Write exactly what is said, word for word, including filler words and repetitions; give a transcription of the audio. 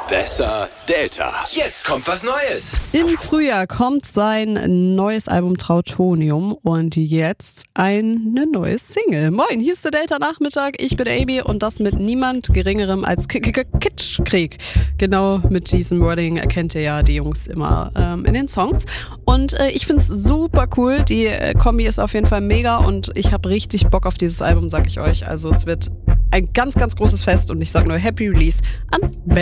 Besser Delta. Jetzt kommt was Neues. Im Frühjahr kommt sein neues Album Trautonium und jetzt eine neue Single. Moin, hier ist der Delta-Nachmittag, ich bin Amy und das mit niemand Geringerem als Kitschkrieg. Genau mit diesem Wording erkennt ihr ja die Jungs immer ähm, in den Songs. Und äh, ich find's super cool, die äh, Kombi ist auf jeden Fall mega und ich habe richtig Bock auf dieses Album, sag ich euch. Also es wird ein ganz, ganz großes Fest und ich sag nur Happy Release an